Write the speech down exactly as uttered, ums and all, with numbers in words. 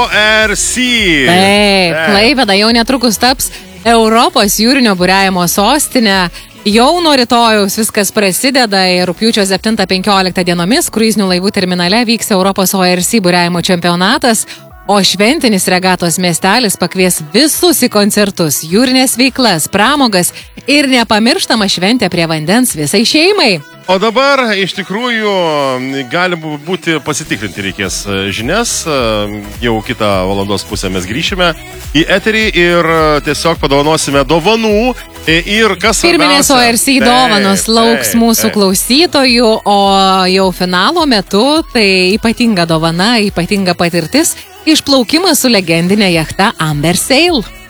O R C. Taip, Klaipėda jau netrukus taps Europos jūrinio buriavimo sostinė. Jau nuo rytojaus viskas prasideda ir rugpjūčio septintą penkioliktą dienomis kruizinių laivų terminale vyks Europos O R C buriavimo čempionatas, o šventinis regatos miestelis pakvies visus į koncertus, jūrinės veiklas, pramogas ir nepamirštama šventė prie vandens visai šeimai. O dabar iš tikrųjų gali būti pasitikrinti reikės žinias. Jau kitą valandos pusę mes grįšime į eterį ir tiesiog padovanosime dovanų. Ir kas Pirminės O R C dovanos lauks mūsų klausytojų, o jau finalo metu tai ypatinga dovana, ypatinga patirtis, išplaukimas su legendinė jachta Amber Sail.